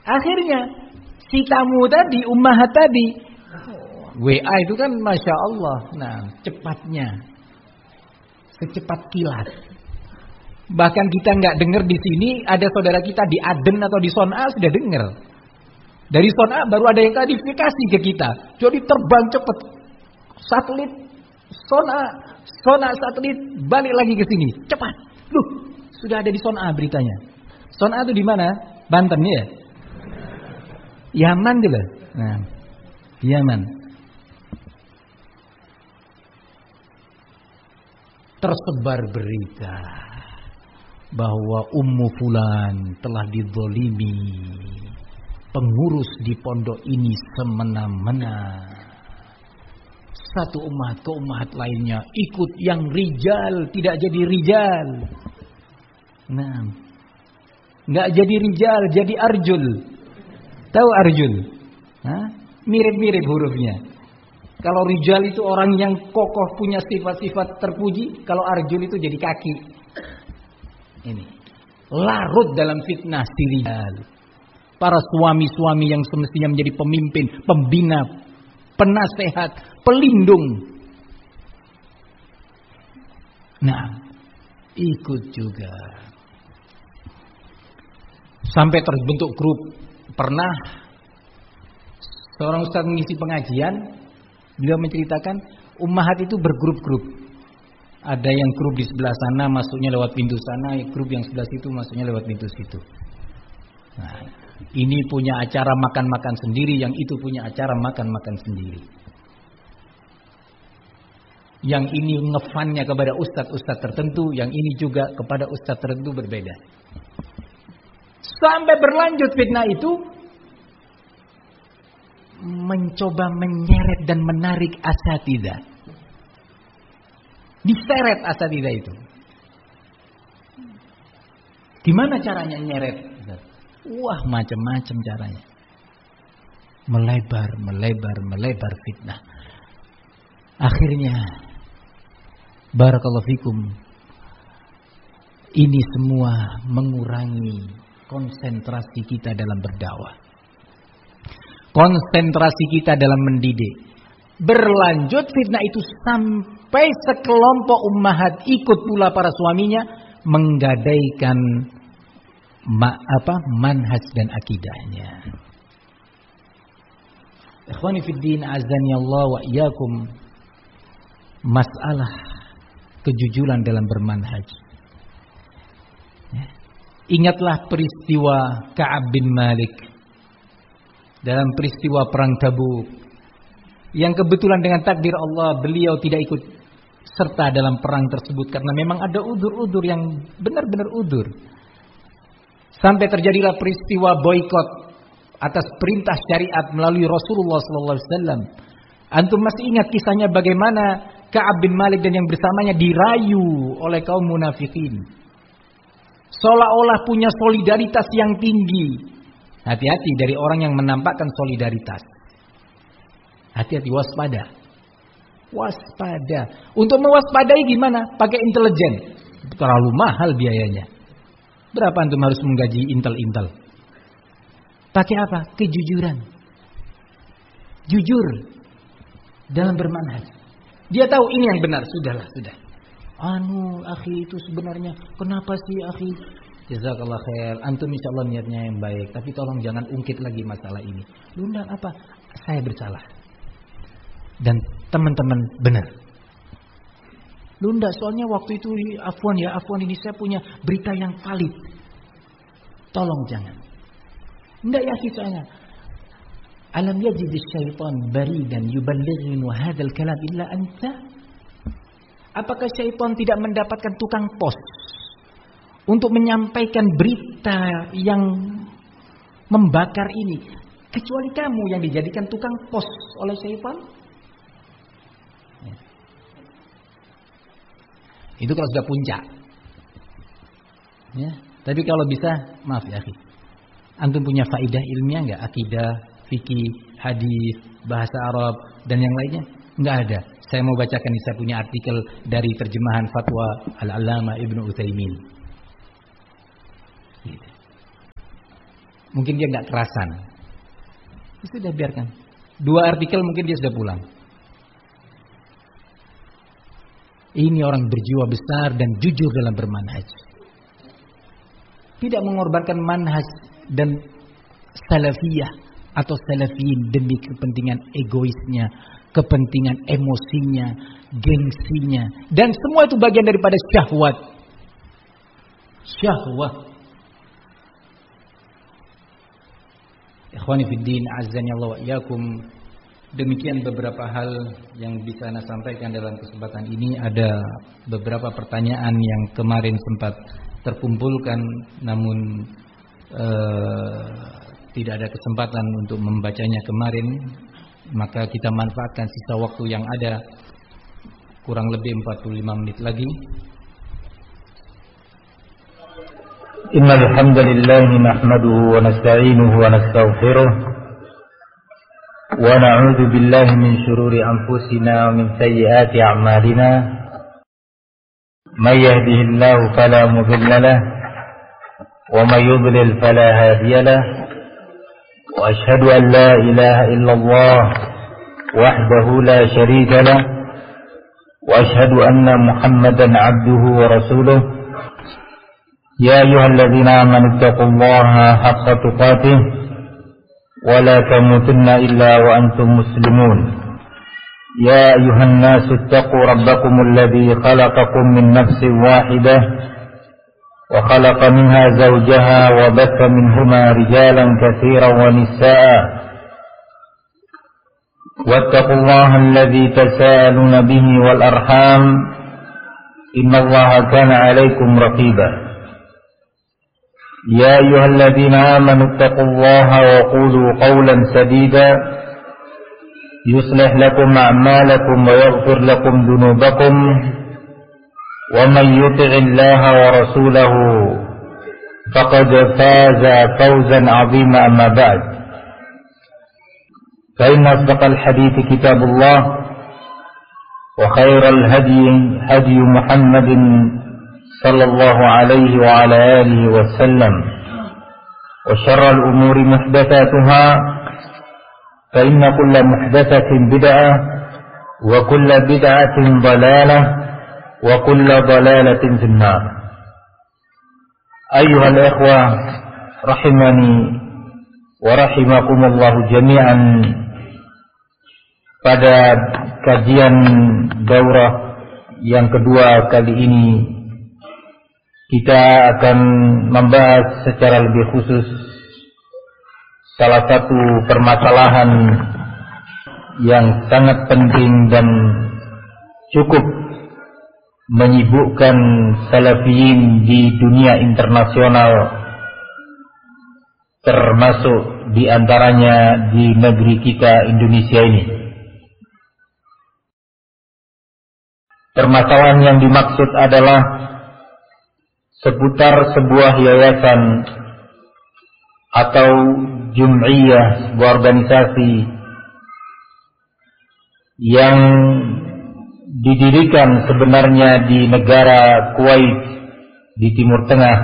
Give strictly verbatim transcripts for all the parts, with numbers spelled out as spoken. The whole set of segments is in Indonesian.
Akhirnya si tamu tadi, ummahat tadi, W A itu kan masya Allah, nah cepatnya, secepat kilat. Bahkan kita nggak dengar di sini, ada saudara kita di Aden atau di Son'a sudah dengar. Dari Son'a baru ada yang klarifikasi ke kita. Jadi terbang cepat, satelit Son'a, Son'a satelit balik lagi ke sini, cepat. Loh, sudah ada di Son'a beritanya. Son'a itu di mana? Banten ya? Yaman dulu. Nah, Yaman. Tersebar berita bahwa Ummu Fulan telah dizalimi pengurus di pondok ini semena-mena. Satu umat ke umat lainnya ikut yang rijal tidak jadi rijal. Nah, nggak jadi rijal, jadi arjul. Tahu arjul? Hah? Mirip-mirip hurufnya. Kalau rijal itu orang yang kokoh punya sifat-sifat terpuji, kalau arjul itu jadi kaki. Ini larut dalam fitnah si rijal. Para suami-suami yang semestinya menjadi pemimpin, pembina, penasehat, pelindung. Nah, ikut juga. Sampai terbentuk grup. Pernah seorang ustaz mengisi pengajian, beliau menceritakan ummahat itu bergrup-grup. Ada yang grup di sebelah sana masuknya lewat pintu sana, grup yang sebelah situ masuknya lewat pintu situ. Nah, ini punya acara makan-makan sendiri, yang itu punya acara makan-makan sendiri. Yang ini ngefannya kepada ustadz-ustadz tertentu, yang ini juga kepada ustadz tertentu berbeda. Sampai berlanjut fitnah itu mencoba menyeret dan menarik asatidzah. Diseret asatidzah itu. Gimana caranya nyeret? Wah, macam-macam caranya. Melebar, melebar, melebar fitnah. Akhirnya, barakallahu fikum, ini semua mengurangi konsentrasi kita dalam berdakwah. Konsentrasi kita dalam mendidik. Berlanjut fitnah itu sampai sekelompok ummahat ikut pula para suaminya menggadaikan ma, apa, manhaj dan akidahnya. Ikhwani fiddin azani Allah wa iyyakum, masalah kejujuran dalam bermanhaj. Ya. Ingatlah peristiwa Ka'ab bin Malik dalam peristiwa perang Tabuk, yang kebetulan dengan takdir Allah beliau tidak ikut serta dalam perang tersebut karena memang ada udzur-udzur yang benar-benar udzur. Sampai terjadilah peristiwa boikot atas perintah syariat melalui Rasulullah sallallahu alaihi wasallam. Antum masih ingat kisahnya bagaimana Ka'ab bin Malik dan yang bersamanya dirayu oleh kaum munafikin, seolah-olah punya solidaritas yang tinggi. Hati-hati dari orang yang menampakkan solidaritas. Hati-hati, waspada. Waspada. Untuk mewaspadai gimana? Pakai intelijen. Terlalu mahal biayanya. Berapa antum harus menggaji intel-intel? Pakai apa? Kejujuran. Jujur dalam bermanhaj. Dia tahu ini yang benar. Sudahlah, sudah. Anu, akhi itu sebenarnya kenapa sih akhi? Jazakallah khair. Antum insyaallah niatnya yang baik, tapi tolong jangan ungkit lagi masalah ini. Lu ndak apa? Saya bersalah. Dan teman-teman benar. Lu ndak, soalnya waktu itu afwan ya, afwan ini saya punya berita yang valid. Tolong jangan. Ndak ya kisahnya. Alam yajid syaitan baridan yuballighinu hadzal kalam illa anta? Apakah syaitan tidak mendapatkan tukang pos untuk menyampaikan berita yang membakar ini, kecuali kamu yang dijadikan tukang pos oleh syaitan? Ya. Itu kalau sudah puncak. Ya. Tapi kalau bisa, maaf ya akhi, antum punya faidah ilmiah nggak? Akidah, fikih, hadis, bahasa Arab dan yang lainnya? Nggak ada. Saya mau bacakan, saya punya artikel dari terjemahan fatwa Al-Allamah Ibnu Utsaimin. Mungkin dia nggak kerasan. Sudah biarkan. Dua artikel mungkin dia sudah pulang. Ini orang berjiwa besar dan jujur dalam bermanhaj. Tidak mengorbankan manhaj dan salafiyah atau salafiyin demi kepentingan egoisnya, kepentingan emosinya, gengsinya, dan semua itu bagian daripada syahwat. Syahwat. Ikhwani fiddin, azzani Allah wa iyyakum. Demikian beberapa hal yang bisa Anda sampaikan dalam kesempatan ini. Ada beberapa pertanyaan yang kemarin sempat terkumpulkan, namun eh, tidak ada kesempatan untuk membacanya kemarin. Maka kita manfaatkan sisa waktu yang ada, kurang lebih empat puluh lima menit lagi. Innal hamdalillah nahmaduhu wa nasta'inuhu wa nastaghfiruh wa na'udzu billahi min shururi anfusina wa min sayyiati a'malina. May yahdihillahu fala mudilla lahu wa may yudlil fala hadiya lahu. Wa asyhadu an la ilaha illallah wahdahu la syarika lahu wa asyhadu anna Muhammadan 'abduhu wa rasuluh. Ya ayyuhalladzina amanu taqullaha haqqa tuqatih wa la tamutunna illa wa antum muslimun. Ya ayyuhan nasu taqu rabbakumul ladzi khalaqakum min nafsin wahidah wa khalaqa minha zawjaha wa batha minhuma rijalan katsiran wa nisaa'a. Wattaqullaha alladzi tasaaluna bihi wal arham innallaha kana 'alaikum raqiba. يا أيها الذين آمنوا اتقوا الله وقولوا قولا سديدا يصلح لكم أعمالكم ويغفر لكم ذنوبكم ومن يطع الله ورسوله فقد فاز فوزا عظيما. أما بعد فإن أصدق الحديث كتاب الله وخير الهدي هدي محمد صلى الله عليه وعلى آله وسلم وشر الأمور محدثاتها فإن كل محدثة بدعة وكل بدعة ضلالة وكل ضلالة في النار. أيها الإخوة رحمني ورحمكم الله جميعا. Pada kajian daurah yang kedua kali ini kita akan membahas secara lebih khusus salah satu permasalahan yang sangat penting dan cukup menyibukkan salafiyin di dunia internasional, termasuk di antaranya di negeri kita Indonesia ini. Permasalahan yang dimaksud adalah seputar sebuah yayasan atau jum'iyah, sebuah organisasi yang didirikan sebenarnya di negara Kuwait di Timur Tengah,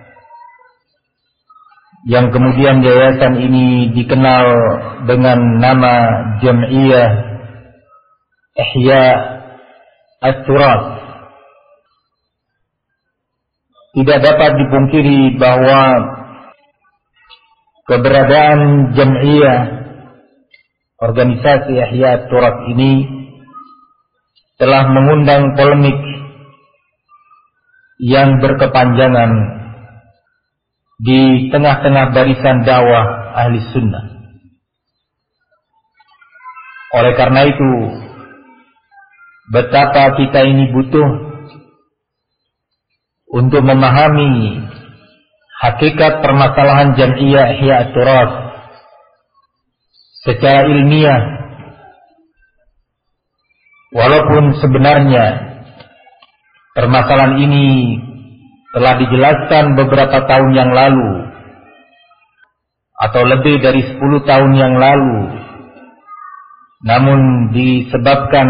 yang kemudian yayasan ini dikenal dengan nama Jam'iyah Ihya At-Turath. Tidak dapat dipungkiri bahwa keberadaan Jam'iyah organisasi Ihya At-Turath ini telah mengundang polemik yang berkepanjangan di tengah-tengah barisan dakwah ahli sunnah. Oleh karena itu, betapa kita ini butuh untuk memahami hakikat permasalahan Jam'iyah Ihya At-Turath secara ilmiah, walaupun sebenarnya permasalahan ini telah dijelaskan beberapa tahun yang lalu atau lebih dari sepuluh tahun yang lalu, namun disebabkan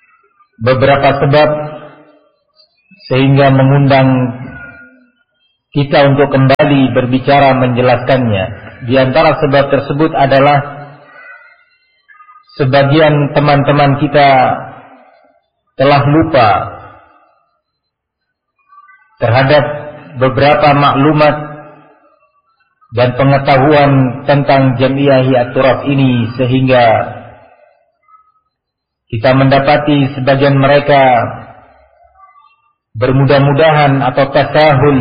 beberapa sebab sehingga mengundang kita untuk kembali berbicara menjelaskannya. Di antara sebab tersebut adalah sebagian teman-teman kita telah lupa terhadap beberapa maklumat dan pengetahuan tentang Jamiah Ihya Turaf ini, sehingga kita mendapati sebagian mereka bermudah-mudahan atau tasahul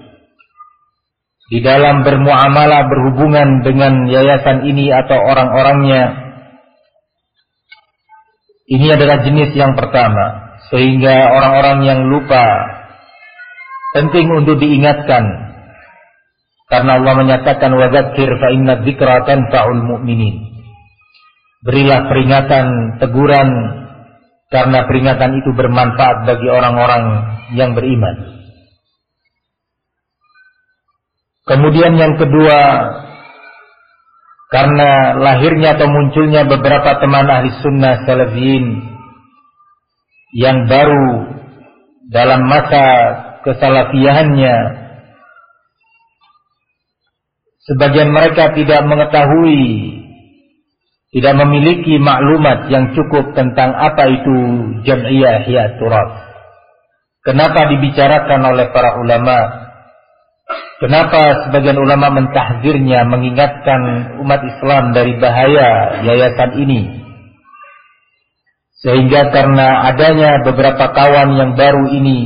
di dalam bermuamalah, berhubungan dengan yayasan ini atau orang-orangnya. Ini adalah jenis yang pertama, sehingga orang-orang yang lupa penting untuk diingatkan, karena Allah menyatakan wadzakir fa inna dzikra tanfa'ul mu'minin. Berilah peringatan, teguran, karena peringatan itu bermanfaat bagi orang-orang yang beriman. Kemudian yang kedua, karena lahirnya atau munculnya beberapa teman ahli sunnah salafiyin yang baru dalam masa kesalafiyahannya, sebagian mereka tidak mengetahui, tidak memiliki maklumat yang cukup tentang apa itu Jamiah Ihya Turaf. Kenapa dibicarakan oleh para ulama? Kenapa sebagian ulama mentahzirnya, mengingatkan umat Islam dari bahaya yayasan ini? Sehingga karena adanya beberapa kawan yang baru ini,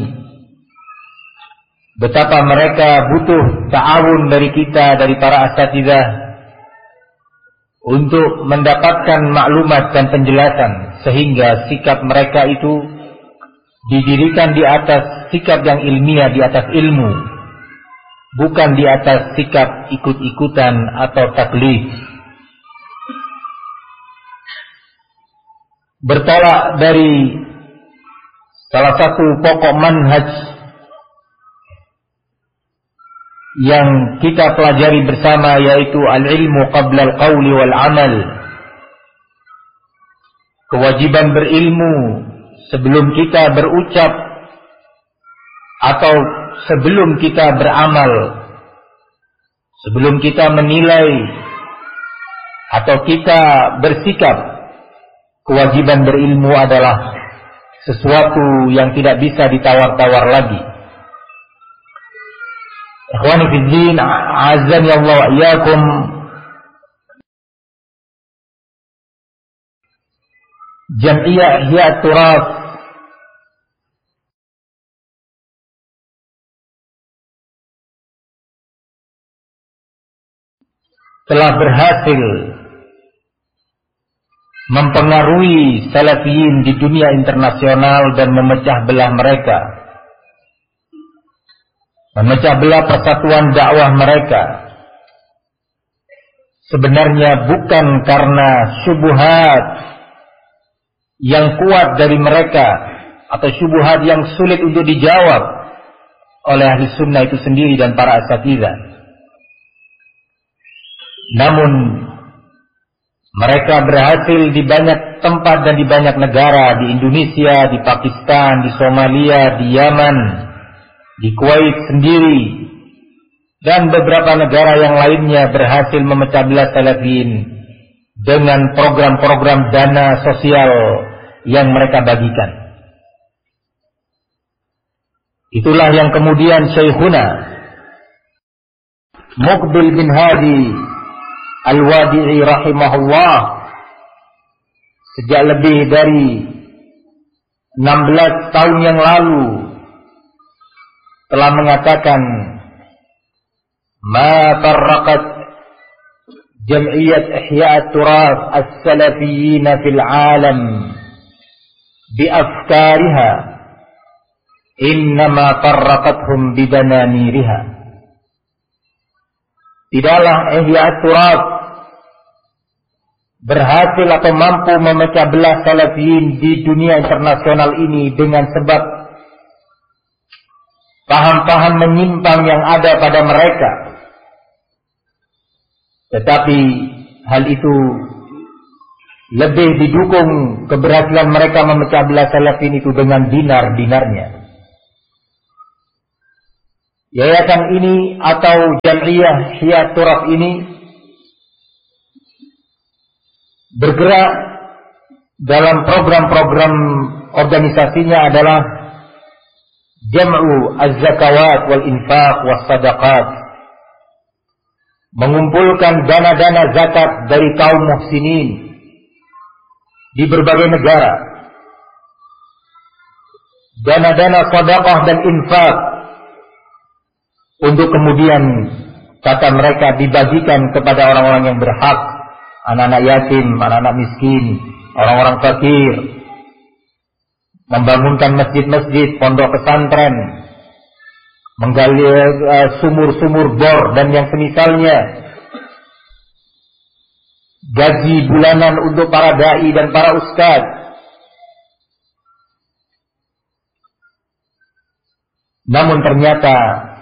betapa mereka butuh ta'awun dari kita, dari para asatidzah, untuk mendapatkan maklumat dan penjelasan, sehingga sikap mereka itu didirikan di atas sikap yang ilmiah, di atas ilmu, bukan di atas sikap ikut-ikutan atau taklid. Bertolak dari salah satu pokok manhaj yang kita pelajari bersama, yaitu al-ilmu qabla al-qawli wal-amal. Kewajiban berilmu sebelum kita berucap atau sebelum kita beramal, sebelum kita menilai atau kita bersikap. Kewajiban berilmu adalah sesuatu yang tidak bisa ditawar-tawar lagi. Ikhwani fi din, azan ya Allah wa iyyakum. Jamiah Ihya Turaf telah berhasil mempengaruhi salafiyin di dunia internasional dan memecah belah mereka, memecah belah persatuan dakwah mereka. Sebenarnya bukan karena syubhat yang kuat dari mereka atau syubhat yang sulit untuk dijawab oleh ahli sunnah itu sendiri dan para asatidzah. Namun mereka berhasil di banyak tempat dan di banyak negara, di Indonesia, di Pakistan, di Somalia, di Yaman, di Kuwait sendiri, dan beberapa negara yang lainnya berhasil memecah belah salafiyin dengan program-program dana sosial yang mereka bagikan. Itulah yang kemudian Syekhuna Muqbil bin Hadi Al-Wadi'i rahimahullah sejak lebih dari enam belas tahun yang lalu telah mengatakan, ma farraqat Jam'iyat Ihya Turaf as-Salafiyyin fil alam bi afkariha, innama farraqathum bidananiriha. Tidaklah Ihya Turaf berhasil atau mampu memecah belah salafiyin di dunia internasional ini dengan sebab paham-paham menyimpang yang ada pada mereka. Tetapi hal itu lebih didukung keberhasilan mereka memecah belah salafiyin itu dengan dinar-dinarnya. yayasan ini atau Jam'iyah Ihya Turaf ini bergerak dalam program-program organisasinya adalah jam'u az-zakawat wal infaq was sadaqat, mengumpulkan dana-dana zakat dari kaum muhsinin di berbagai negara, dana-dana sedekah dan infak, untuk kemudian kata mereka dibagikan kepada orang-orang yang berhak, anak-anak yatim, anak-anak miskin, orang-orang fakir, membangunkan masjid-masjid, pondok pesantren, menggali uh, sumur-sumur bor dan yang semisalnya, gaji bulanan untuk para dai dan para ustaz. Namun ternyata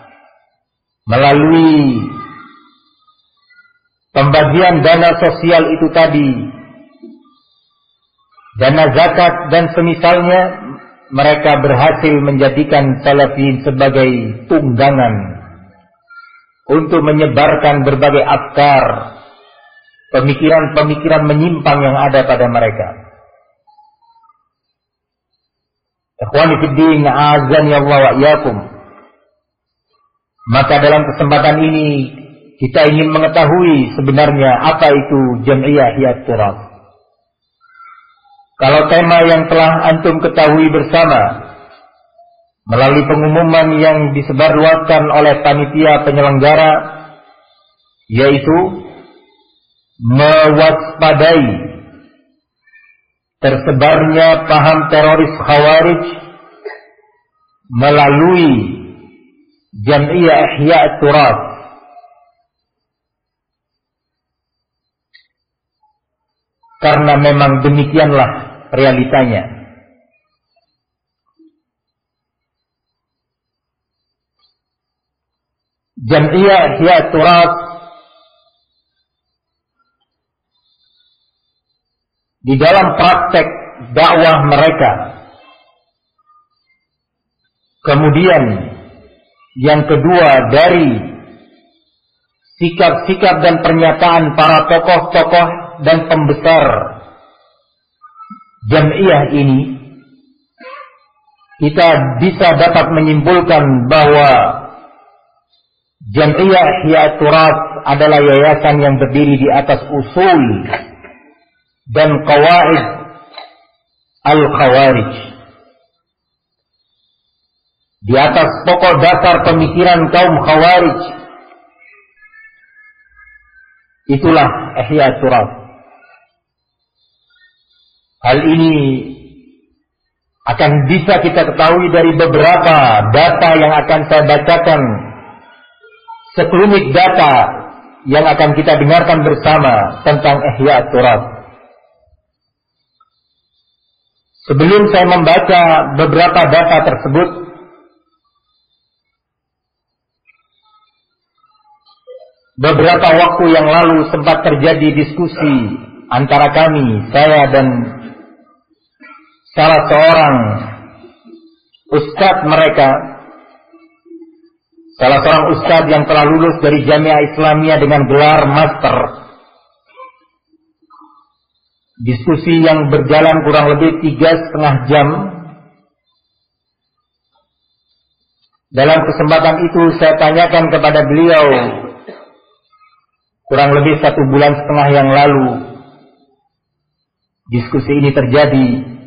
melalui pembagian dana sosial itu tadi, dana zakat dan semisalnya, mereka berhasil menjadikan salafin sebagai tunggangan untuk menyebarkan berbagai afkar, pemikiran-pemikiran menyimpang yang ada pada mereka. Ikhwani fiddin, azani Allah wa iyyakum. Maka dalam kesempatan ini kita ingin mengetahui sebenarnya apa itu Jam'iyah Ihya Turaf. Kalau tema yang telah antum ketahui bersama melalui pengumuman yang disebarluaskan oleh panitia penyelenggara, yaitu mewaspadai tersebarnya paham teroris Khawarij melalui Jam'iyah Ihya Turaf. Karena memang demikianlah realitanya. Jam'iyah Ihya Turaf di dalam praktek dakwah mereka, kemudian yang kedua dari sikap-sikap dan pernyataan para tokoh-tokoh dan pembesar Jam'iyah ini, kita bisa dapat menyimpulkan bahwa Jam'iyah Ihya Turaf adalah yayasan yang berdiri di atas usul dan qawaid al-Khawarij, di atas pokok dasar pemikiran kaum Khawarij. Itulah Ihya Turaf. Hal ini akan bisa kita ketahui dari beberapa data yang akan saya bacakan, sekelumit data yang akan kita dengarkan bersama tentang Ihya Turaf. Sebelum saya membaca beberapa data tersebut, beberapa waktu yang lalu sempat terjadi diskusi antara kami, saya dan salah seorang ustadz mereka, salah seorang ustadz yang telah lulus dari Jamiah Islamiyah dengan gelar master. Diskusi yang berjalan kurang lebih tiga setengah jam. Dalam kesempatan itu saya tanyakan kepada beliau, kurang lebih satu bulan setengah yang lalu diskusi ini terjadi.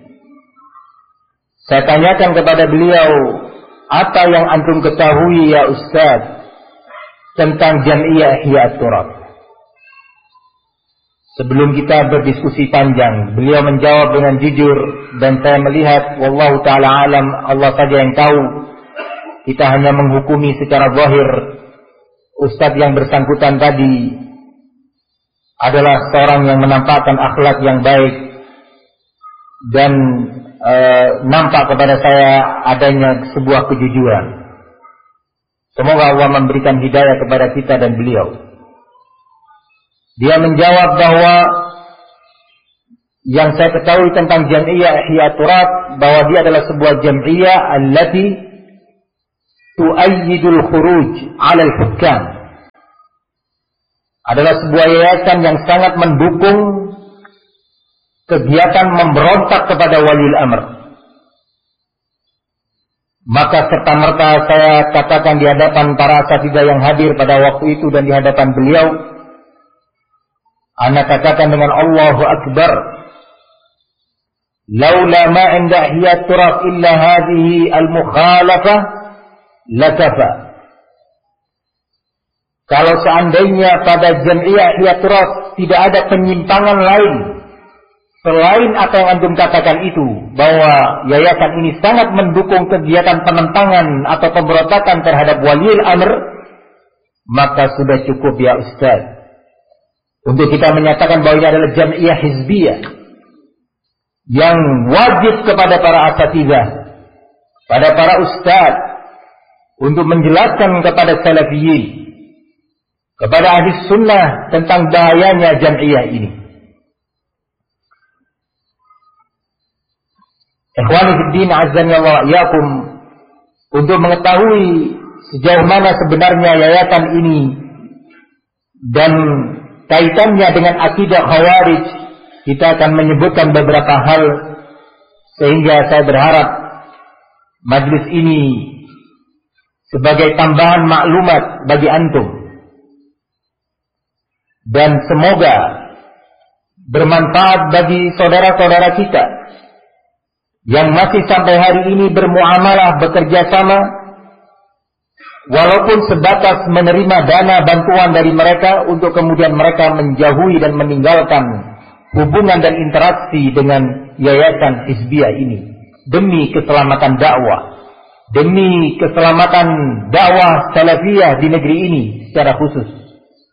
Saya tanyakan kepada beliau, apa yang antum ketahui ya Ustaz tentang Jam'iyah Ihya Turaf? Sebelum kita berdiskusi panjang, beliau menjawab dengan jujur, dan saya melihat wallahu ta'ala alam, Allah saja yang tahu, kita hanya menghukumi secara zahir. Ustaz yang bersangkutan tadi adalah seorang yang menampakkan akhlak yang baik, dan e, nampak kepada saya adanya sebuah kejujuran. Semoga Allah memberikan hidayah kepada kita dan beliau. Dia menjawab bahwa yang saya ketahui tentang Jam'iyah Ihya Turaf, bahwa dia adalah sebuah jam'iyah allati tu'ayyidul khuruj 'ala al-hukam. Adalah sebuah yayasan yang sangat mendukung kegiatan memberontak kepada waliul amr. Maka serta-merta saya katakan di hadapan para asatidzah yang hadir pada waktu itu dan di hadapan beliau, ana katakan dengan Allahu Akbar, laula ma 'inda ihya turaf illa hadhihi al-mukhalafah lakafa. Kalau seandainya pada Jam'iyah Ihya Turaf tidak ada penyimpangan lain selain apa yang antum katakan itu, bahwa yayasan ini sangat mendukung kegiatan penentangan atau pemberontakan terhadap waliul amr, maka sudah cukup ya Ustaz untuk kita menyatakan bahwa ini adalah Jam'iyah Hizbiyah yang wajib kepada para asatidzah, pada para ustaz, untuk menjelaskan kepada salafiyin, kepada ahli sunnah tentang bahayanya Jam'iyah ini. Ikhwani fiddin azani Allah yakum, untuk mengetahui sejauh mana sebenarnya yayasan ini dan kaitannya dengan akidah Khawarij, kita akan menyebutkan beberapa hal sehingga saya berharap majlis ini sebagai tambahan maklumat bagi antum dan semoga bermanfaat bagi saudara-saudara kita yang masih sampai hari ini bermuamalah, bekerja sama, walaupun sebatas menerima dana bantuan dari mereka untuk kemudian mereka menjauhi dan meninggalkan hubungan dan interaksi dengan yayasan Hizbiyah ini demi keselamatan dakwah, demi keselamatan dakwah salafiyah di negeri ini secara khusus.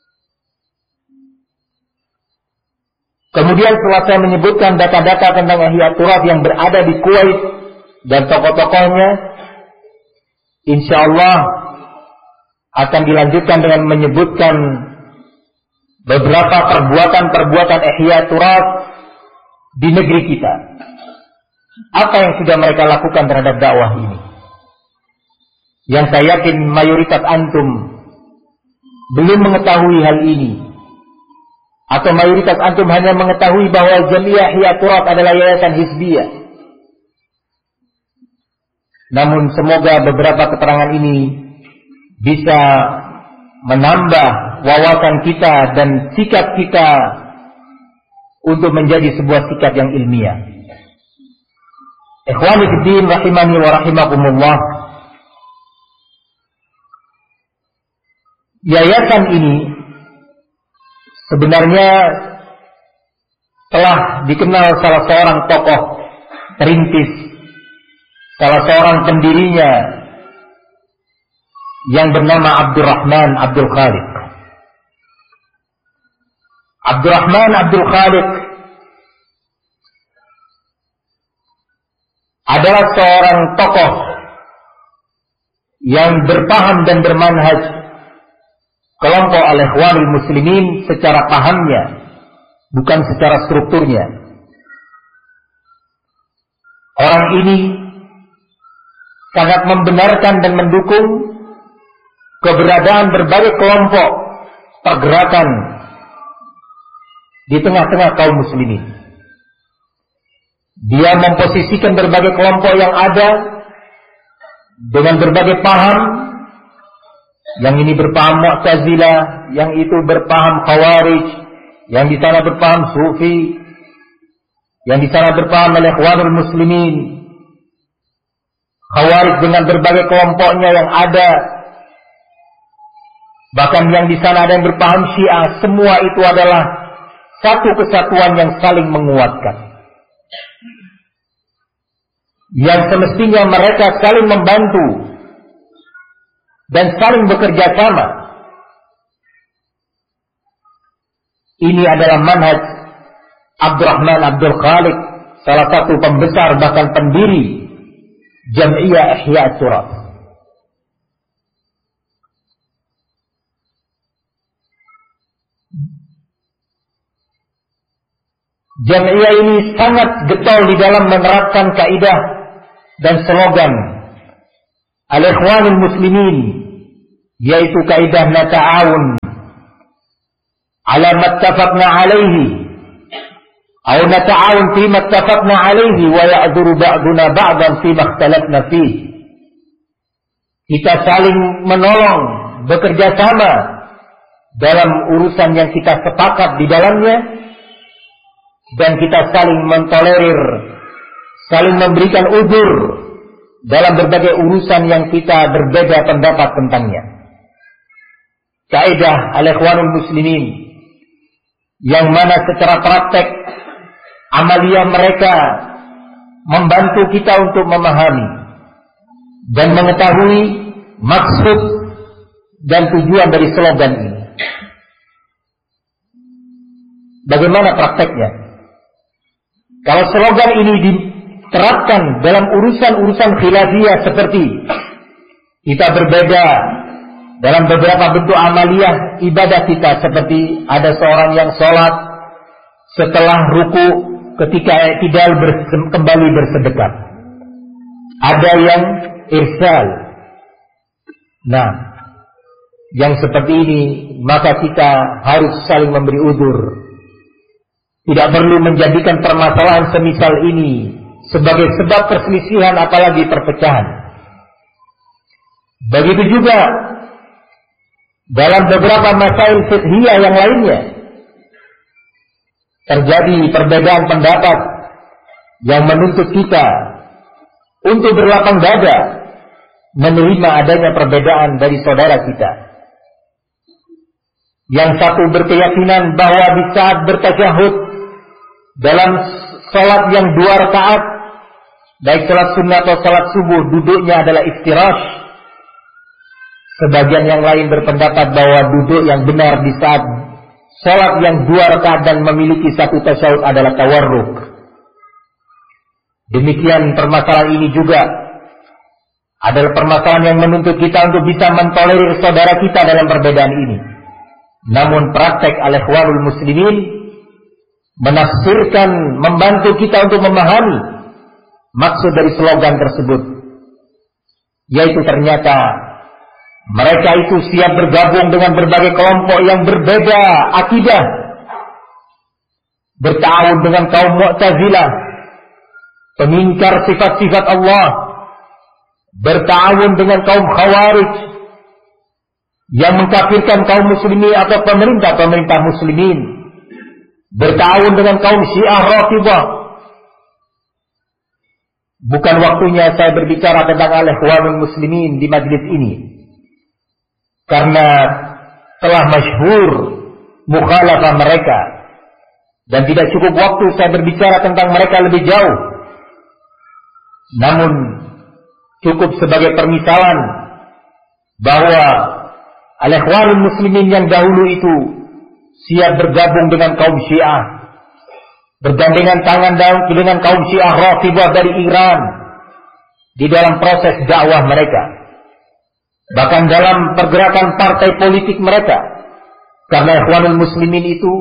Kemudian setelah saya menyebutkan data-data tentang Ihya Turaf yang berada di Kuwait dan tokoh-tokohnya, insya Allah akan dilanjutkan dengan menyebutkan beberapa perbuatan-perbuatan Ihya Turaf di negeri kita. Apa yang sudah mereka lakukan terhadap dakwah ini, yang saya yakin mayoritas antum belum mengetahui hal ini, atau mayoritas antum hanya mengetahui bahwa Jam'iyah Ihya Turaf adalah yayasan Hizbiyah. Namun semoga beberapa keterangan ini bisa menambah wawasan kita dan sikap kita untuk menjadi sebuah sikap yang ilmiah. Ikhwani fiddin rahimani wa rahimakumullah. Yayasan ini sebenarnya telah dikenal salah seorang tokoh perintis, salah seorang pendirinya yang bernama Abdurrahman Abdul Khaliq. Abdurrahman Abdul Khaliq adalah seorang tokoh yang berpaham dan bermanhaj kelompok al-Ikhwanul Muslimin secara pahamnya, bukan secara strukturnya. Orang ini sangat membenarkan dan mendukung keberadaan berbagai kelompok pergerakan di tengah-tengah kaum muslimin. Dia memposisikan berbagai kelompok yang ada dengan berbagai paham. Yang ini berpaham Mu'tazilah, yang itu berpaham Khawarij, yang di sana berpaham Sufi, yang di sana berpaham al-Ikhwanul Muslimin. Khawarij dengan berbagai kelompoknya yang ada, bahkan yang di sana ada yang berpaham Syiah. Semua itu adalah satu kesatuan yang saling menguatkan, yang semestinya mereka saling membantu dan saling bekerja sama. Ini adalah manhaj Abdurrahman Abdul Khaliq, salah satu pembesar bahkan pendiri Jam'iyah Ihya Turaf. Jam'iyah ini sangat getol di dalam menerapkan kaidah dan slogan al-ikhwanul muslimin, yaitu kaidah nata'awun ala mattafaqna alaihi atau nata'awun fi mattafaqna alaihi wa ya'dzuru ba'duna ba'dan fi makhtalafna fihi. Kita saling menolong, bekerja sama dalam urusan yang kita sepakat di dalamnya, dan kita saling mentolerir, saling memberikan uzur dalam berbagai urusan yang kita berbeda pendapat tentangnya. Kaidah al-ikhwanul muslimin, yang mana secara praktek amalia mereka membantu kita untuk memahami dan mengetahui maksud dan tujuan dari slogan ini. Bagaimana prakteknya? Kalau slogan ini diterapkan dalam urusan-urusan khilafiyah seperti kita berbeda dalam beberapa bentuk amaliyah ibadah kita, seperti ada seorang yang sholat setelah ruku ketika tidak berse- kembali bersedekah, ada yang irsal. Nah, yang seperti ini maka kita harus saling memberi uzur. Tidak perlu menjadikan permasalahan semisal ini sebagai sebab perselisihan apalagi perpecahan. Begitu juga dalam beberapa masail fiqhiyah yang lainnya terjadi perbedaan pendapat yang menuntut kita untuk berlapang dada menerima adanya perbedaan dari saudara kita. Yang satu berkeyakinan bahwa di saat bertasyahud dalam salat yang dua rakaat, baik salat sunnah atau salat subuh, duduknya adalah iftirash. Sebagian yang lain berpendapat bahwa duduk yang benar di saat salat yang dua rakaat dan memiliki satu tasyahud adalah tawarruk. Demikian permasalahan ini juga adalah permasalahan yang menuntut kita untuk bisa mentolerir saudara kita dalam perbedaan ini. Namun praktek al-ikhwanul muslimin menafsirkan, membantu kita untuk memahami maksud dari slogan tersebut, yaitu ternyata mereka itu siap bergabung dengan berbagai kelompok yang berbeda akidah, bertawun dengan kaum Mu'tazilah, pengingkar sifat-sifat Allah, bertawun dengan kaum Khawarij yang mengkafirkan kaum muslimin atau pemerintah-pemerintah muslimin, bertawun dengan kaum Syiah Rafidhah. Bukan waktunya saya berbicara tentang al-ikhwanul muslimin di majlis ini, karena telah masyhur mukhalafah mereka, dan tidak cukup waktu saya berbicara tentang mereka lebih jauh. Namun cukup sebagai permisalan bahwa al-ikhwanul muslimin yang dahulu itu siap bergabung dengan kaum Syiah, bergandengan tangan dengan kaum Syiah Rafidhah dari Iran di dalam proses dakwah mereka, bahkan dalam pergerakan partai politik mereka. Karena ikhwanul muslimin itu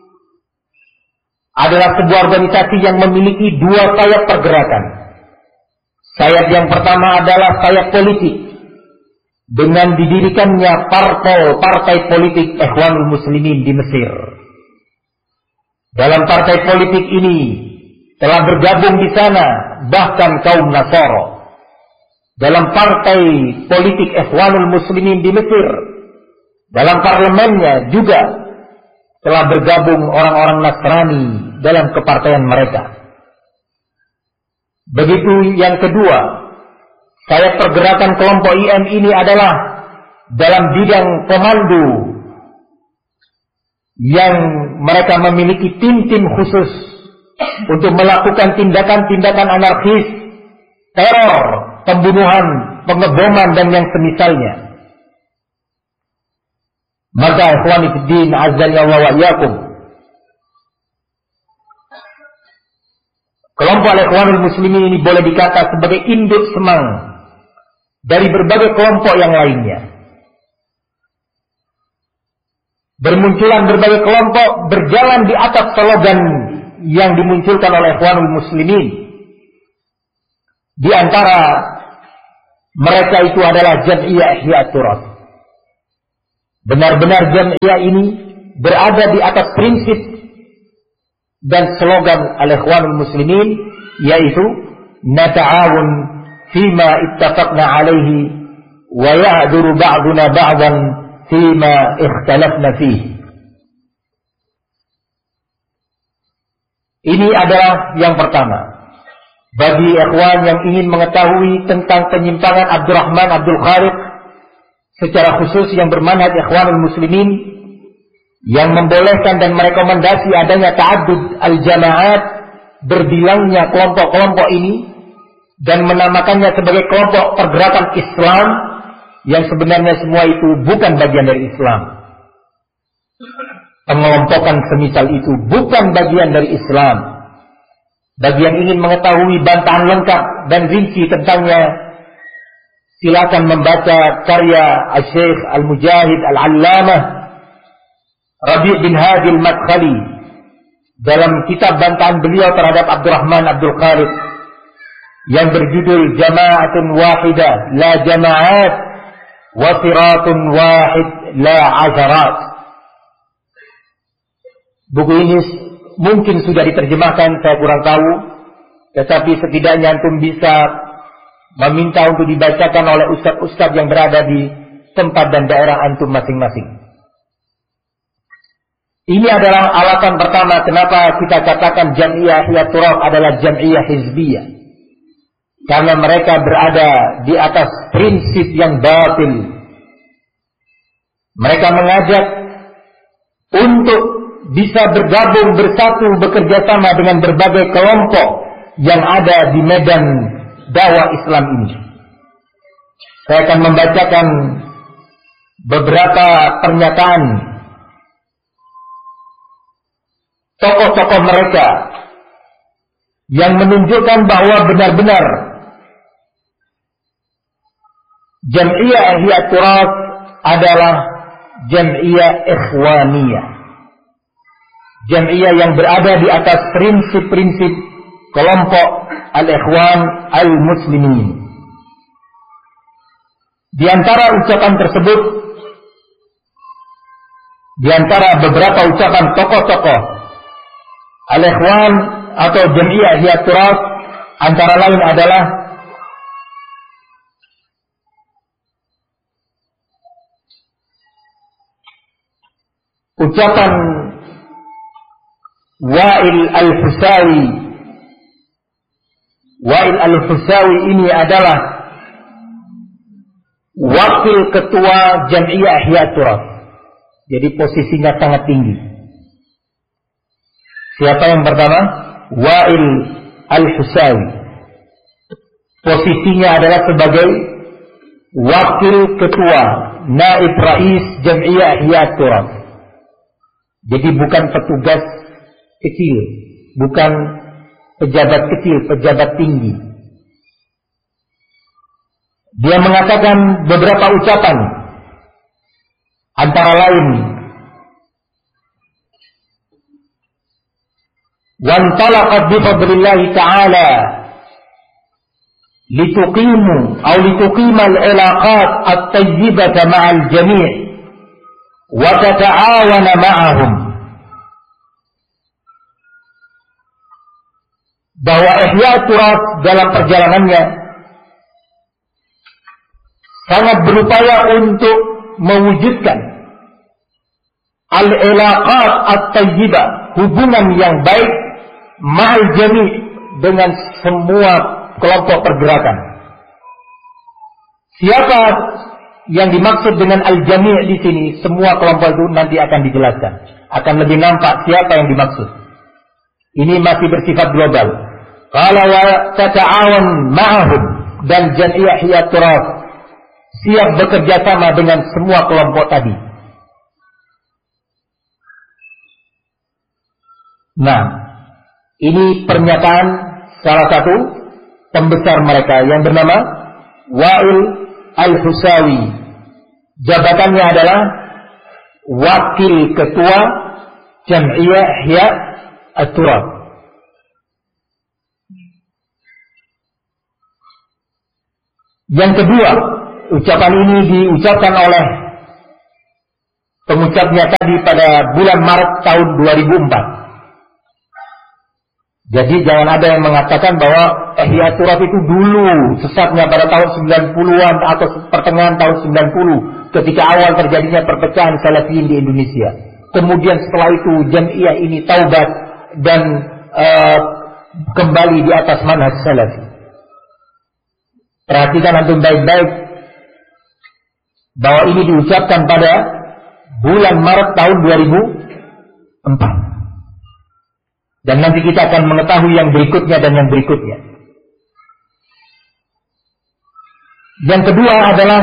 adalah sebuah organisasi yang memiliki dua sayap pergerakan. Sayap yang pertama adalah sayap politik, dengan didirikannya partai-partai politik ikhwanul muslimin di Mesir. Dalam partai politik ini telah bergabung di sana bahkan kaum Nasara. Dalam partai politik ikhwanul muslimin di Mesir, dalam parlemennya juga telah bergabung orang-orang Nasrani dalam kepartaian mereka. Begitu yang kedua, sayap pergerakan kelompok I M ini adalah dalam bidang komando, yang mereka memiliki tim-tim khusus untuk melakukan tindakan-tindakan anarkis, teror, pembunuhan, pengeboman dan yang semisalnya. Maka ikhwani fid din azza wa iyyakum, kelompok al-ikhwanul muslimin ini boleh dikata sebagai induk semang dari berbagai kelompok yang lainnya. Bermunculan berbagai kelompok berjalan di atas slogan yang dimunculkan oleh ikhwanul muslimin. Di antara mereka itu adalah Jam'iyah Ihya Turath. Benar-benar Jam'iyah ini berada di atas prinsip dan slogan Al-Ikhwanul Muslimin, yaitu nata'awun fima ittafaqna alaihi wa ya'duru ba'duna ba'dan fima ikhtalafna fihi. Ini adalah yang pertama. Bagi ikhwan yang ingin mengetahui tentang penyimpangan Abdurrahman Abdul Khaliq, secara khusus yang bermanhaj Ikhwanul Muslimin, yang membolehkan dan merekomendasi adanya ta'addud al-jama'at, berbilangnya kelompok-kelompok ini, dan menamakannya sebagai kelompok pergerakan Islam, yang sebenarnya semua itu bukan bagian dari Islam. Pengelompokan semisal itu bukan bagian dari Islam. Bagi yang ingin mengetahui bantahan lengkap dan rinci tentangnya, silakan membaca karya Al-Syekh Al-Mujahid Al-Allamah Rabi' bin Hadi Al-Madkhali dalam kitab bantahan beliau terhadap Abdurrahman Abdul Khaliq yang berjudul Jama'atun Wahidah La Jama'at wa Siratun Wahid La Asharat. Buku ini mungkin sudah diterjemahkan, saya kurang tahu, tetapi setidaknya antum bisa meminta untuk dibacakan oleh ustaz-ustaz yang berada di tempat dan daerah antum masing-masing. Ini adalah alasan pertama kenapa kita katakan Jam'iyah Ihya Turath adalah Jam'iyah Hizbiyah. Karena mereka berada di atas prinsip yang batil. Mereka mengajak untuk bisa bergabung, bersatu, bekerja sama dengan berbagai kelompok yang ada di medan dakwah Islam ini. Saya akan membacakan beberapa pernyataan tokoh-tokoh mereka yang menunjukkan bahwa benar-benar Jam'iyah Ihya Turath adalah Jam'iyah Ikhwaniyah. Jam'iyah yang berada di atas prinsip-prinsip kelompok Al-Ikhwan Al-Muslimin. Di antara ucapan tersebut, di antara beberapa ucapan tokoh-tokoh Al-Ikhwan atau Jam'iyah Ihya Turath, antara lain adalah ucapan Wa'il Al-Husawi. Wa'il Al-Husawi ini adalah wakil ketua Jam'iyah Ihya Turath. Jadi posisinya sangat tinggi. Siapa yang pertama? Wa'il Al-Husawi. Posisinya adalah sebagai wakil ketua, naib rais Jam'iyah Ihya Turath. Jadi bukan petugas kecil, bukan pejabat kecil, pejabat tinggi. Dia mengatakan beberapa ucapan, antara lain وَانْطَلَقَتْ بِفَضْلِ اللَّهِ تَعَالَى لِتُقِيمُوا أو لِتُقِيمَ الْعِلَاقَاتِ الطَّيِّبَةَ مَعَ الْجَمِيعِ وَتَتَعَاوَنَ مَعَهُمْ. Bahwa Ihya Turath dalam perjalanannya sangat berupaya untuk mewujudkan al-ilaqat at-tayyibah, hubungan yang baik ma'al jami' dengan semua kelompok pergerakan. Siapa yang dimaksud dengan al-jami' di sini? Semua kelompok itu nanti akan dijelaskan. Akan lebih nampak siapa yang dimaksud. Ini masih bersifat global. Qala wa tata'awan ma'ahum, dan Jam'iyah Ihya Turath siap bekerja sama dengan semua kelompok tadi. Nah, ini pernyataan salah satu pembesar mereka yang bernama Wa'il Al-Husawi. Jabatannya adalah wakil ketua Jam'iyah Ihya Turath. Yang kedua, ucapan ini diucapkan oleh pengucapnya tadi pada bulan Maret tahun dua ribu empat. Jadi jangan ada yang mengatakan bahwa Ihya Turaf itu dulu sesatnya pada tahun sembilan puluhan atau pertengahan tahun sembilan puluh ketika awal terjadinya perpecahan Salafiyin di Indonesia. Kemudian setelah itu jamiah ini taubat dan uh, kembali di atas manhaj Salafi. Perhatikan antum baik-baik bahwa ini diucapkan pada bulan Maret tahun dua ribu empat. Dan nanti kita akan mengetahui yang berikutnya dan yang berikutnya. Yang kedua adalah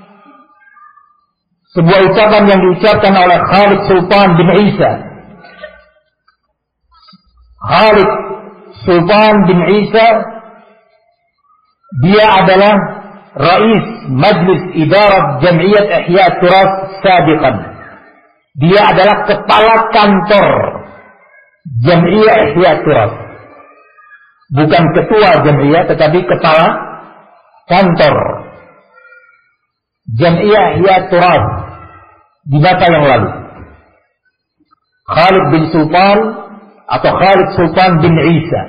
sebuah ucapan yang diucapkan oleh Khalid Sultan bin Isa. Khalid Sultan bin Isa, dia adalah Rais Majlis Idarat Jam'iyat Ihya Turaf Sabiqan. Dia adalah kepala kantor Jam'iyah Ihya Turaf. Bukan ketua Jam'iyah, tetapi kepala kantor Jam'iyah Ihya Turaf di masa yang lalu. Khalid bin Sultan atau Khalid Sultan bin Isa.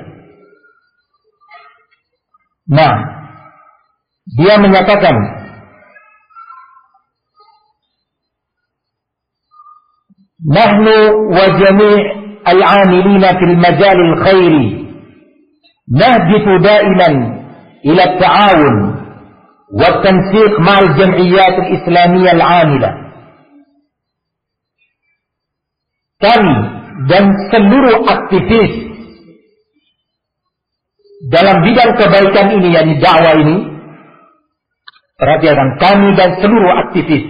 Nah, dia menyatakan nahnu wa jami' al-'amilina fil majal al-khairi nahdifu da'iman ila at-ta'awun wa at-tansiq ma'al jam'iyyat al-islamiyah al-'amila. Kami dan seluruh aktivis dalam bidang kebaikan ini, yakni dakwah ini, perhatikan, kami dan seluruh aktivis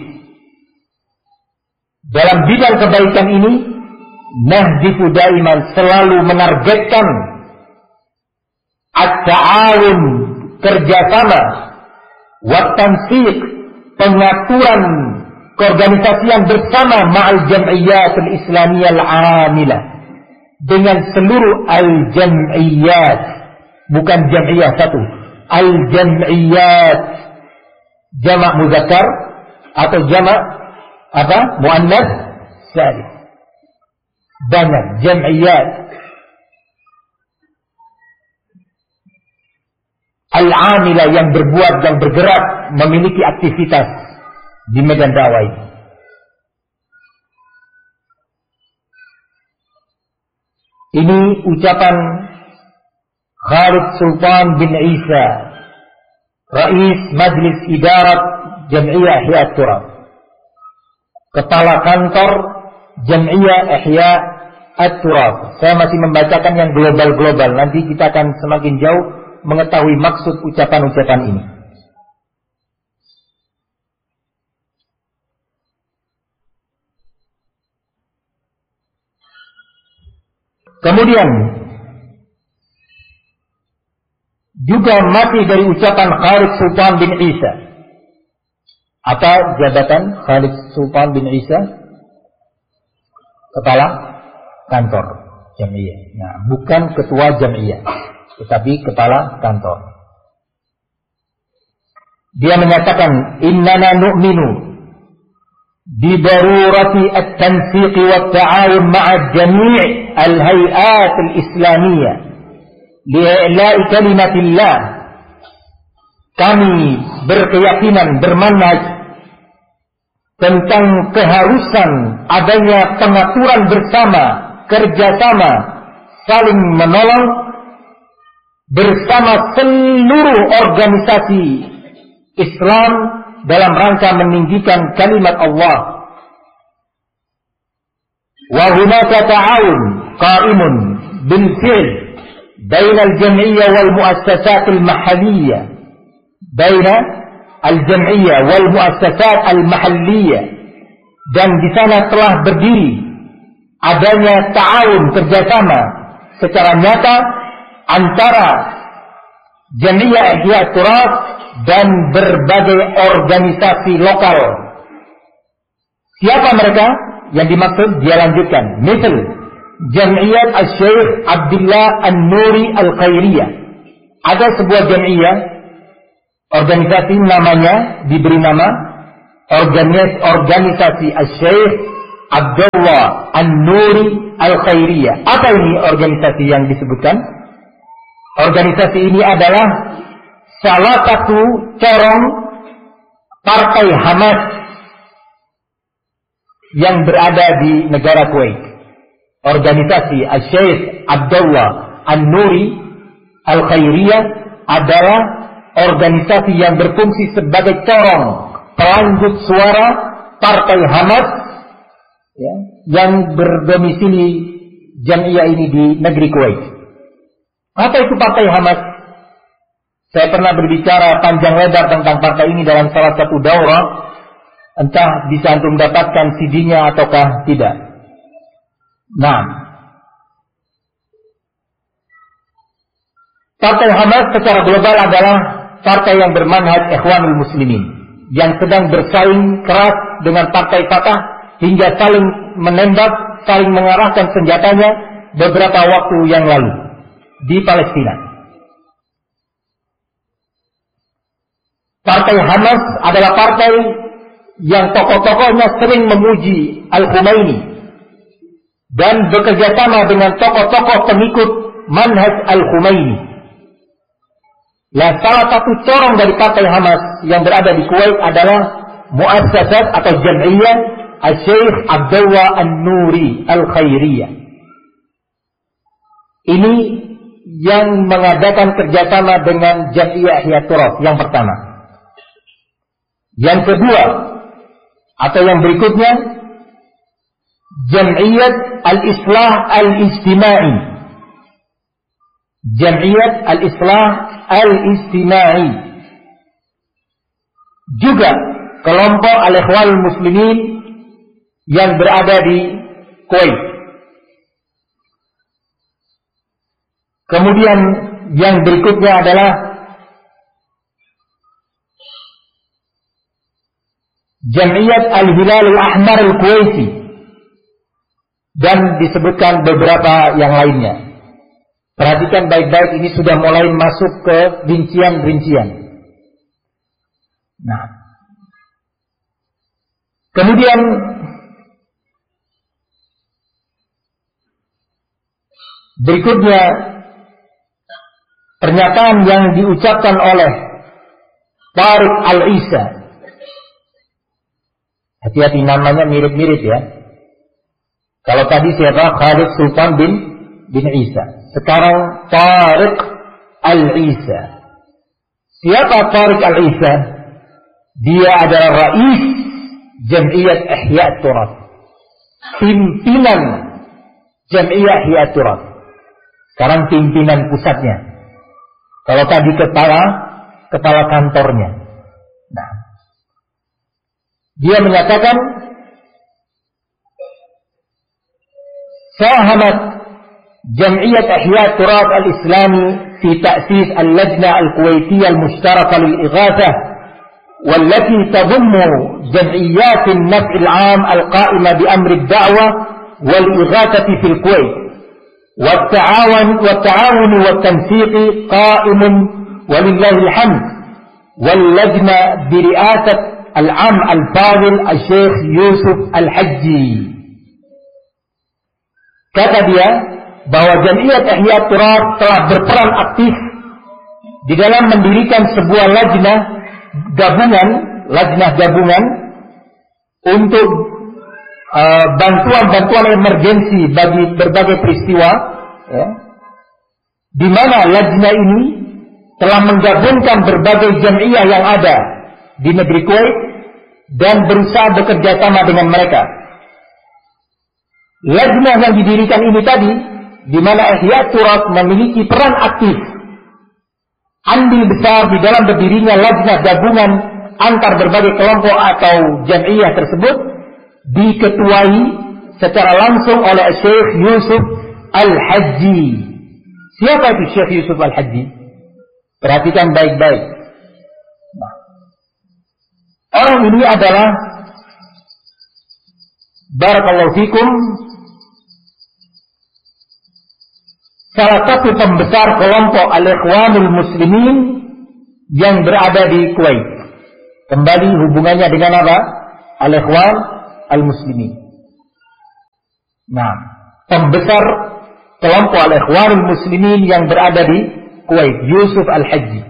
dalam bidang kebaikan ini nahdifu daiman, selalu menargetkan at-ta'awun, kerjasama, wa tansiq, pengaturan keorganisasian bersama ma'al jam'iyyat al-islamiyah al-'amilah, dengan seluruh al-jam'iyyat, bukan jam'iyah satu, al-jam'iyyat, jamak muzakkar atau jamak apa? Muannas salim. Banyak jam'iyat. Al-'amilah, yang berbuat, yang bergerak, memiliki aktivitas di medan dakwah ini. Ini ucapan Khalid Sultan bin Isa, Rais Majlis Idarat Jam'iyah Ihya Turaf, kepala kantor Jam'iyah Ihya Turaf. Saya masih membacakan yang global-global, nanti kita akan semakin jauh mengetahui maksud ucapan-ucapan ini. Kemudian juga masih dari ucapan Khalid Sultan bin Isa. Apa jabatan Khalid Sultan bin Isa? Kepala kantor Jam'iyah. Nah, bukan ketua Jam'iyah, tetapi kepala kantor. Dia menyatakan, innana nu'minu bi darurati at-tansiq wa at-ta'awun ma'a jami' al-hay'at al-islamiyah li'i'la'i kalimatillah. Kami berkeyakinan, bermanhaj tentang keharusan adanya pengaturan bersama, kerjasama, saling menolong bersama seluruh organisasi Islam dalam rangka meninggikan kalimat Allah. Wa hunaka ta'awun qa'imun bil fi'l baina al-jam'iyyah wal muassasat al-mahalliyah, baina al-jam'iyyah wal muassasat al-mahalliyah, dan di sana telah berdiri adanya ta'awun, kerjasama secara nyata antara Jam'iyah Ihya Turaf dan berbagai organisasi lokal. Siapa mereka yang dimaksud? Dia lanjutkan, misal Jam'iyat Al-Syekh Abdullah An-Nuri Al-Khairiyah. Ada sebuah jam'iyah organisasi namanya diberi nama Organis, Organisasi Asy-Syaikh Abdullah An-Nuri Al-Khairiyah. Apa ini organisasi yang disebutkan? Organisasi ini adalah salah satu corong partai Hamas yang berada di negara Kuwait. Organisasi Asy-Syaikh Abdullah An-Nuri Al-Khairiyah adalah organisasi yang berfungsi sebagai corong pelanjut suara partai Hamas, ya, yang berdomisili jamiah ini di negeri Kuwait. Apa itu partai Hamas? Saya pernah berbicara panjang lebar tentang partai ini dalam salah satu daurah. Entah bisa antum mendapatkan C D-nya ataukah tidak. Nah, partai Hamas secara global adalah partai yang bermanhaj Ikhwanul Muslimin, yang sedang bersaing keras dengan partai Fatah hingga saling menembak, saling mengarahkan senjatanya beberapa waktu yang lalu di Palestina. Partai Hamas adalah partai yang tokoh-tokohnya sering memuji Al-Khumaini dan bekerja sama dengan tokoh-tokoh pengikut manhaj Al-Khumaini. Nah, salah satu corong dari partai Hamas yang berada di Kuwait adalah muassasat atau jam'iyah Asy-Syaikh Abdullah An-Nuri Al-Khairiyah. Ini yang mengadakan kerjasama dengan Jam'iyah Ihya Turath yang pertama. Yang kedua atau yang berikutnya, Jam'iyat Al-Islah Al-Ijtimai. Jam'iyat Al-Islah Al-Ijtimai. Juga kelompok Al-Ikhwanul Muslimin yang berada di Kuwait. Kemudian yang berikutnya adalah Jam'iyat Al-Hilal Al-Ahmar Al-Kuwaiti, dan disebutkan beberapa yang lainnya. Perhatikan baik-baik, ini sudah mulai masuk ke rincian-rincian. Nah, kemudian berikutnya pernyataan yang diucapkan oleh Tariq Al-Isa. Hati-hati, namanya mirip-mirip ya. Kalau tadi siapa? Khalid Sultan bin bin Isa. Sekarang Tariq Al-Isa. Siapa Tariq Al-Isa? Dia adalah Rais Jam'iyat Ihya Turath, pimpinan Jam'iyah Ihya Turath. Sekarang pimpinan pusatnya. Kalau tadi kepala kepala kantornya. Nah, dia menyatakan sahamat Jam'iyat Ihya Turath Al-Islami fi ta'sis al-Lajnah Al-Kuwaitiyah Al-Mushtaraka Lil-Ighathah, والتي تضم جمعيات النفع العام القائمة بأمر الدعوة والإغاثة في الكويت، والتعاون والتعاون والتنسيق قائم ولله الحمد، واللجنة برئاسة العام الفاضل الشيخ يوسف الحجي. Kata dia bahwa Jam'iyat Ihya Turath telah berperan aktif di dalam mendirikan sebuah lajnah gabungan, lajnah gabungan untuk uh, bantuan-bantuan emergensi bagi berbagai peristiwa, ya, di mana lajnah ini telah menggabungkan berbagai jam'iyah yang ada di negeri Kuwait dan berusaha bekerja sama dengan mereka. Lajnah yang didirikan ini tadi, di mana Ihya Turath memiliki peran aktif, andil besar di dalam berdirinya lajnah gabungan antar berbagai kelompok atau jam'iyah tersebut, diketuai secara langsung oleh Syekh Yusuf Al-Hajji. Siapa itu Syekh Yusuf Al-Hajji? Perhatikan baik-baik. Nah, orang ini adalah, barakallahu fikum, salah satu pembesar kelompok Al-Ikhwanul Muslimin yang berada di Kuwait. Kembali hubungannya dengan apa? Al-Ikhwan Al-Muslimin. Nah, pembesar kelompok Al-Ikhwan Al-Muslimin yang berada di Kuwait, Yusuf Al-Hajji.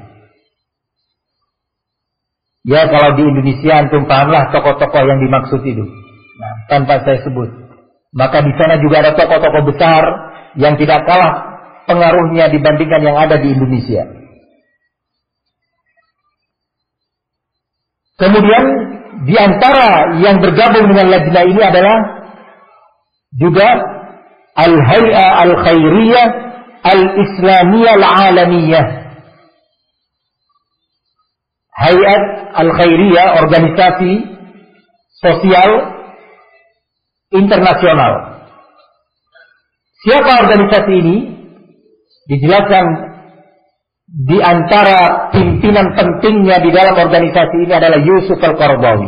Ya, kalau di Indonesia antum pahamlah tokoh-tokoh yang dimaksud itu. Nah, tanpa saya sebut. Maka di sana juga ada tokoh-tokoh besar yang tidak kalah pengaruhnya dibandingkan yang ada di Indonesia. Kemudian di antara yang bergabung dengan lajnah ini adalah juga Al-Hay'ah Al-Khairiyah Al-Islamiyah Al-Alamiyah. Hay'at Al-Khairiyah, organisasi sosial internasional. Siapa organisasi ini? Dijelaskan di antara pimpinan pentingnya di dalam organisasi ini adalah Yusuf Al-Qaradawi.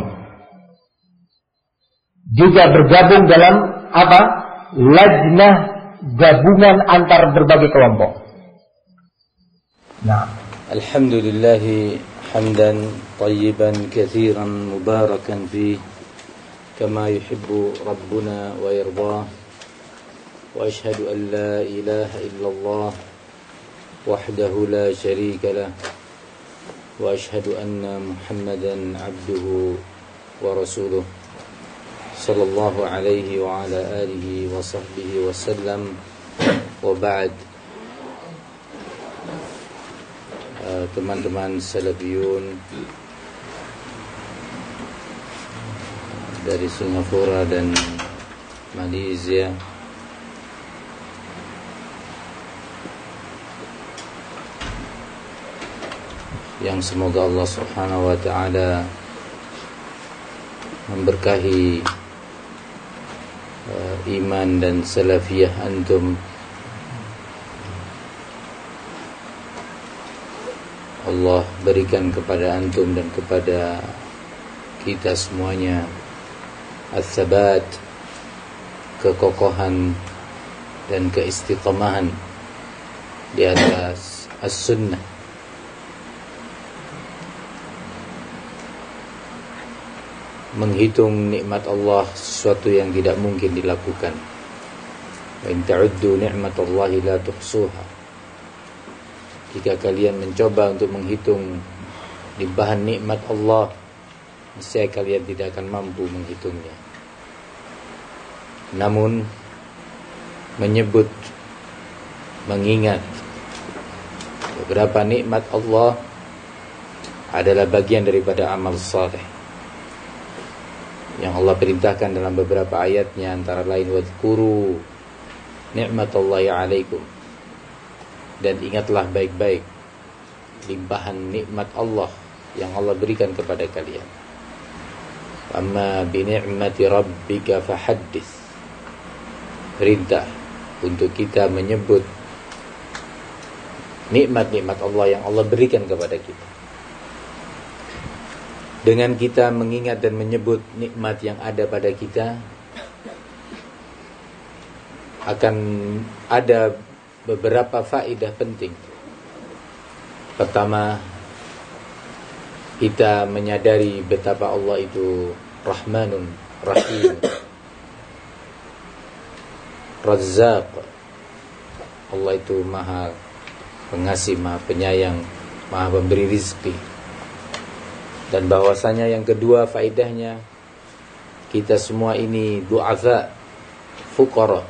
Juga bergabung dalam apa? Lajnah gabungan antar berbagai kelompok. Nah, alhamdulillah hamdan tayyiban katsiran mubarakan fi kama yuhibbu rabbuna wa yardah. Wa ashhadu an la ilaha illallah wahdahu la syarika lah wa ashhadu anna Muhammadan abduhu wa rasuluh sallallahu alaihi wa ala alihi wa sahbihi wa sallam. Wa ba'd. Uh, teman-teman Salafiyun dari Singapura dan Malaysia, yang semoga Allah Subhanahu wa taala memberkahi uh, iman dan salafiyah antum. Allah berikan kepada antum dan kepada kita semuanya as-sabat, kekokohan dan keistiqamahan di atas as-sunnah. Menghitung nikmat Allah sesuatu yang tidak mungkin dilakukan. Wa in ta'uddu ni'matallahi la tuhsuha. Jika kalian mencoba untuk menghitung limpahan nikmat Allah, niscaya kalian tidak akan mampu menghitungnya. Namun menyebut, mengingat beberapa nikmat Allah adalah bagian daripada amal saleh yang Allah perintahkan dalam beberapa ayatnya, antara lain wadhkuru ni'matallahi 'alaikum, dan ingatlah baik-baik limpahan nikmat Allah yang Allah berikan kepada kalian. Amma bi ni'mati rabbika fahaddits, perintah untuk kita menyebut nikmat-nikmat Allah yang Allah berikan kepada kita. Dengan kita mengingat dan menyebut nikmat yang ada pada kita, akan ada beberapa faedah penting. Pertama, kita menyadari betapa Allah itu Rahmanun Rahim, Razzaq. Allah itu Maha Pengasih, Maha Penyayang, Maha Pemberi rizki. Dan bahwasanya yang kedua faedahnya, kita semua ini du'afa, fuqara.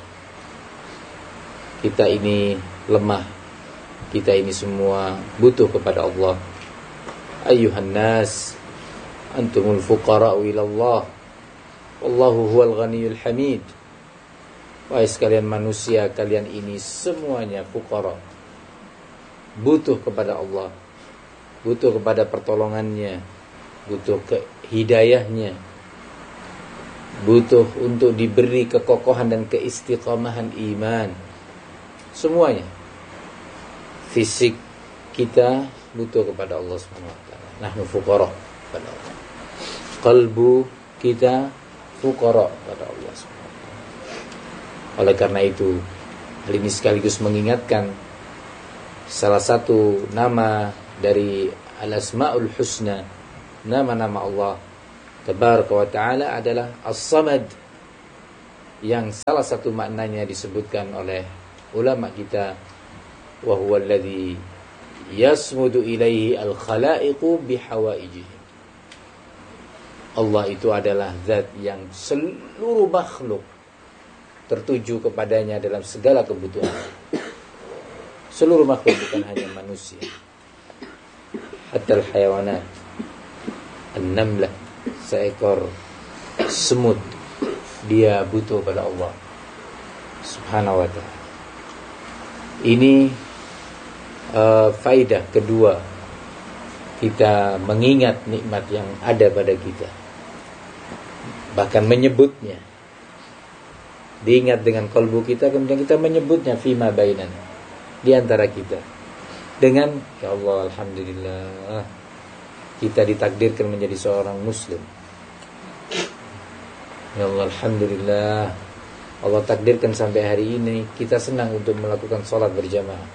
Kita ini lemah, kita ini semua butuh kepada Allah. Ayyuhan nas antumul fuqara'u ilallah wallahu huwal ghaniyul hamid. Wahai sekalian manusia, kalian ini semuanya fuqara, butuh kepada Allah, butuh kepada pertolongannya, butuh ke hidayahnya, butuh untuk diberi kekokohan dan keistiqamahan iman. Semuanya. Fisik kita butuh kepada Allah subhanahu wa taala. Nahnu fuqara kepada Allah. Qalbu kita fuqara kepada Allah subhanahu wa taala. Oleh karena itu, hal ini sekaligus mengingatkan salah satu nama dari al-asma'ul husna, nama-nama Allah tabaraka wa ta'ala adalah as-samad, yang salah satu maknanya disebutkan oleh ulama kita, wa huwa alladhi yasmudu ilaihi al-khalaiqu bihawaijihim. Allah itu adalah zat yang seluruh makhluk tertuju kepadanya dalam segala kebutuhan. Seluruh makhluk, bukan hanya manusia. Hatta al-hayawanat, an-namlah, seekor semut, dia butuh pada Allah subhanahu wa ta'ala. Ini uh, faidah kedua, kita mengingat nikmat yang ada pada kita, bahkan menyebutnya, diingat dengan kalbu kita, kemudian kita menyebutnya fima bainan, di antara kita, dengan ya Allah, alhamdulillah kita ditakdirkan menjadi seorang muslim. Ya Allah, alhamdulillah Allah takdirkan sampai hari ini kita senang untuk melakukan sholat berjamaah.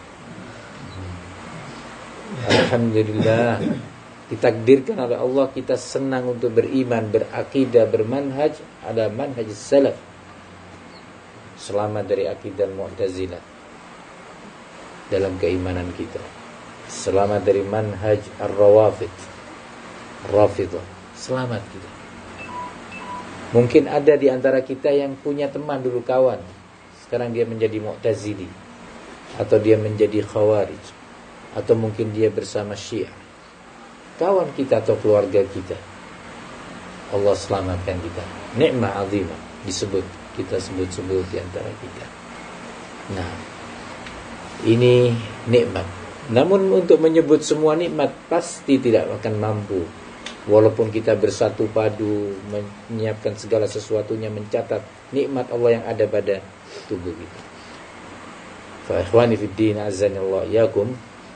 Alhamdulillah ditakdirkan oleh Allah kita senang untuk beriman, berakidah, bermanhaj, ada manhaj salaf, selamat dari akidah Mu'tazilah dalam keimanan kita, selamat dari manhaj ar-rawafid, Rafidah, selamat kita. Mungkin ada di antara kita yang punya teman dulu, kawan, sekarang dia menjadi Mu'tazili, atau dia menjadi Khawarij, atau mungkin dia bersama Syiah. Kawan kita atau keluarga kita, Allah selamatkan kita. Nikmah azimah disebut, kita sebut-sebut di antara kita. Nah, ini nikmat. Namun untuk menyebut semua nikmat pasti tidak akan mampu. Walaupun kita bersatu padu, menyiapkan segala sesuatunya, mencatat nikmat Allah yang ada pada tubuh kita. Fa ikhwani fid din, azanillahu yakum.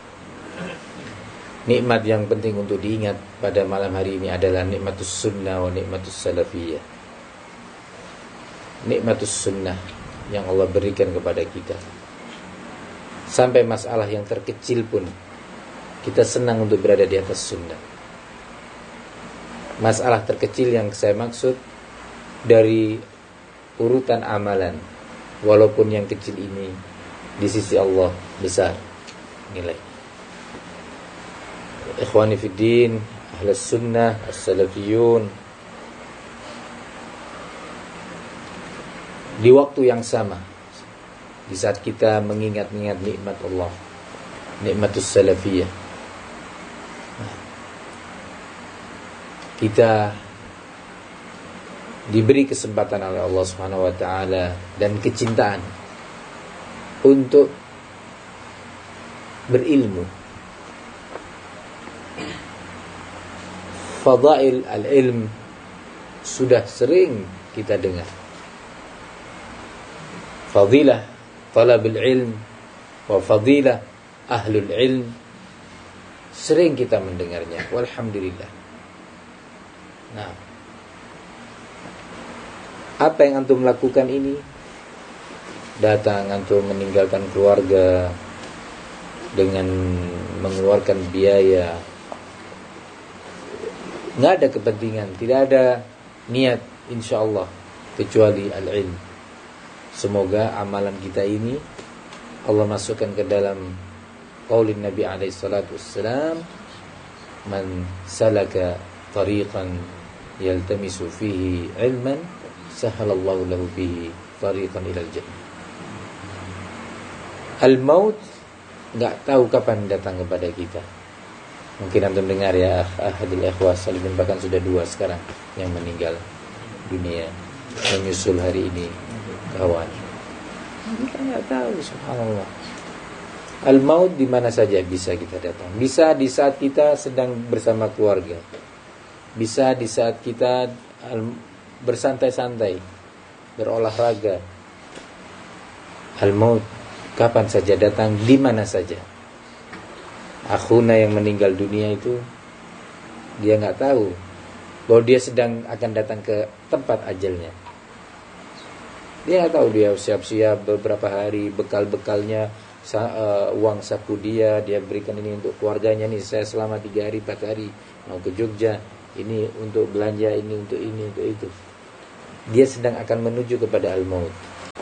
Nikmat yang penting untuk diingat pada malam hari ini adalah nikmatus sunnah wa nikmatus salafiyah. Nikmatus sunnah yang Allah berikan kepada kita. Sampai masalah yang terkecil pun kita senang untuk berada di atas sunnah. Masalah terkecil yang saya maksud dari urutan amalan, walaupun yang kecil ini di sisi Allah besar nilai. Ikhwani fid din, ahlus sunnah, as-salafiyun, di waktu yang sama, di saat kita mengingat-ingat nikmat Allah, nikmatus salafiyah, kita diberi kesempatan oleh Allah Subhanahu wa taala dan kecintaan untuk berilmu. Fadail al-ilm sudah sering kita dengar. Fadilah talabul ilm wa fadilah ahlul ilm, sering kita mendengarnya. Walhamdulillah. Nah, apa yang antum lakukan ini? Datang antum meninggalkan keluarga dengan mengeluarkan biaya, nggak ada kepentingan, tidak ada niat, insya Allah, kecuali al-ilm. Semoga amalan kita ini Allah masukkan ke dalam qaulin Nabi alaihi salatu wassalam, man salaka tariqan yaltamisu fihi ilman sahalallahu lahu bihi tariqan ilal jannah. Al-maut enggak tahu kapan datang kepada kita. Mungkin antum dengar ya, ahadul ikhwah salimin, bahkan sudah dua sekarang yang meninggal dunia menyusul hari ini, kawan. Kita enggak tahu, subhanallah. Al-maut di mana saja bisa kita datang. Bisa di saat kita sedang bersama keluarga. Bisa di saat kita bersantai-santai, berolahraga. Al-maut kapan saja datang, di mana saja. Akhuna yang meninggal dunia itu, dia nggak tahu bahwa dia sedang akan datang ke tempat ajalnya. Dia nggak tahu, dia siap-siap beberapa hari, bekal-bekalnya uang saku dia, dia berikan ini untuk keluarganya nih, saya selama tiga hari empat hari mau ke Jogja, ini untuk belanja, ini untuk ini untuk itu. Dia sedang akan menuju kepada al-maut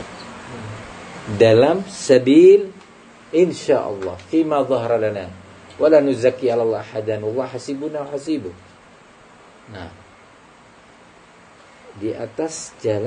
dalam sabil insyaallah fima dhahara lana wala nuzakki 'ala Allah ahadan wa hasibuna wa hasibuh. Nah, di atas jalan